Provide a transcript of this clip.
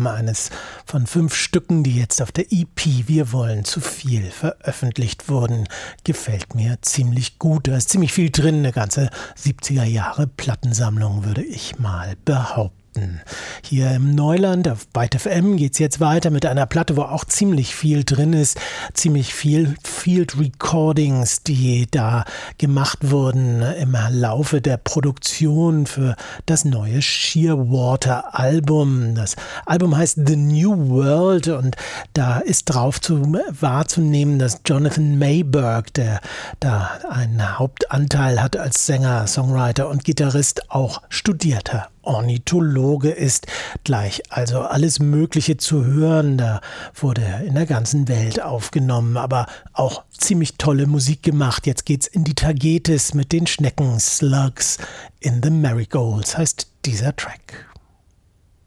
Album, eines von 5 Stücken, die jetzt auf der EP Wir wollen zu viel veröffentlicht wurden. Gefällt mir ziemlich gut. Da ist ziemlich viel drin, eine ganze 70er Jahre Plattensammlung, würde ich mal behaupten. Hier im Neuland auf Byte FM geht es jetzt weiter mit einer Platte, wo auch ziemlich viel drin ist, ziemlich viel Field Recordings, die da gemacht wurden im Laufe der Produktion für das neue Shearwater Album. Das Album heißt The New World und da ist drauf wahrzunehmen, dass Jonathan Mayberg, der da einen Hauptanteil hat als Sänger, Songwriter und Gitarrist, auch studierter Ornithologe ist. Gleich also alles Mögliche zu hören. Da wurde in der ganzen Welt aufgenommen, aber auch ziemlich tolle Musik gemacht. Jetzt geht's in die Tagetes mit den Schnecken. Slugs in the Marigolds heißt dieser Track.